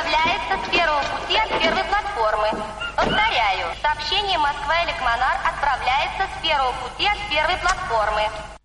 отправляется с первого пути от первой платформы. Повторяю, сообщение Москва-Электромонар отправляется с первого пути от первой платформы.